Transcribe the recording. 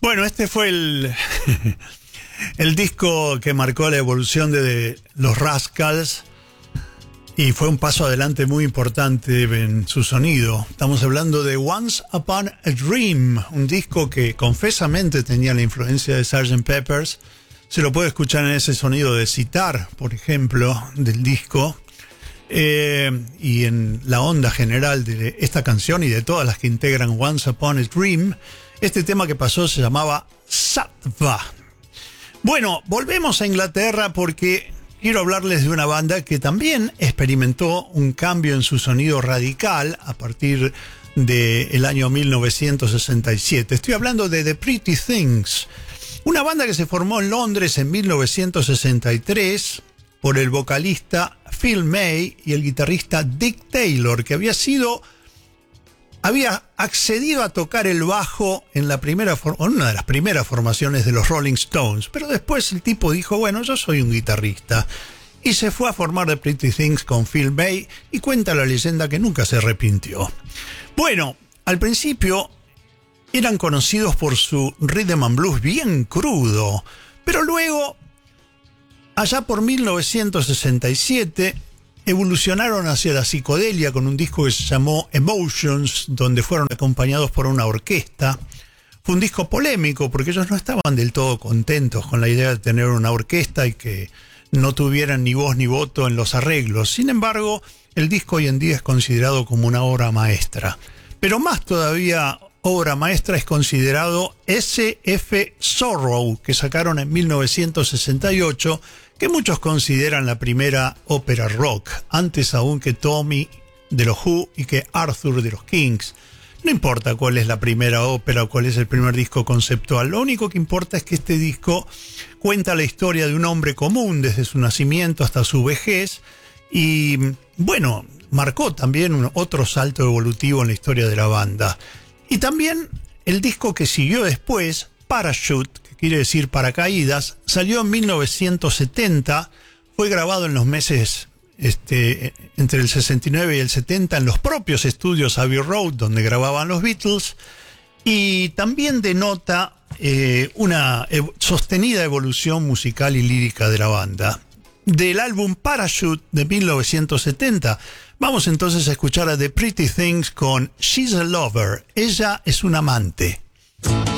Bueno, este fue el disco que marcó la evolución de los Rascals y fue un paso adelante muy importante en su sonido. Estamos hablando de Once Upon a Dream, un disco que confesamente tenía la influencia de Sgt. Pepper's. Se lo puede escuchar en ese sonido de sitar, por ejemplo, del disco. Y en la onda general de esta canción y de todas las que integran Once Upon a Dream, este tema que pasó se llamaba Sattva. Bueno, volvemos a Inglaterra porque quiero hablarles de una banda que también experimentó un cambio en su sonido radical a partir del año 1967. Estoy hablando de The Pretty Things, una banda que se formó en Londres en 1963 por el vocalista Phil May y el guitarrista Dick Taylor, que había accedido a tocar el bajo en una de las primeras formaciones de los Rolling Stones, pero después el tipo dijo, bueno, yo soy un guitarrista, y se fue a formar The Pretty Things con Phil May, y cuenta la leyenda que nunca se arrepintió. Bueno, al principio eran conocidos por su rhythm and blues bien crudo, pero luego, allá por 1967, evolucionaron hacia la psicodelia con un disco que se llamó Emotions, donde fueron acompañados por una orquesta. Fue un disco polémico porque ellos no estaban del todo contentos con la idea de tener una orquesta y que no tuvieran ni voz ni voto en los arreglos. Sin embargo, el disco hoy en día es considerado como una obra maestra. Pero más todavía obra maestra es considerado S.F. Sorrow, que sacaron en 1968, que muchos consideran la primera ópera rock, antes aún que Tommy de los Who y que Arthur de los Kings. No importa cuál es la primera ópera o cuál es el primer disco conceptual, lo único que importa es que este disco cuenta la historia de un hombre común desde su nacimiento hasta su vejez y, bueno, marcó también otro salto evolutivo en la historia de la banda. Y también el disco que siguió después, Parachute, que quiere decir paracaídas, salió en 1970, fue grabado en los meses entre el 69 y el 70 en los propios estudios Abbey Road, donde grababan los Beatles, y también denota una sostenida evolución musical y lírica de la banda. Del álbum Parachute de 1970, vamos entonces a escuchar a The Pretty Things con She's a Lover. Ella es un amante.